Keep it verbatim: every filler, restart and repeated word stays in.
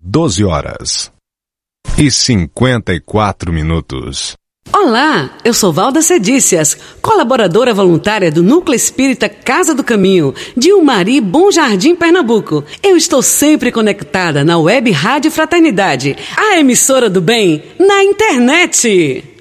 doze horas e cinquenta e quatro minutos. Olá, eu sou Valda Cedícias, colaboradora voluntária do Núcleo Espírita Casa do Caminho, de Umari, Bom Jardim, Pernambuco. Eu estou sempre conectada na Web Rádio Fraternidade, a emissora do bem na internet.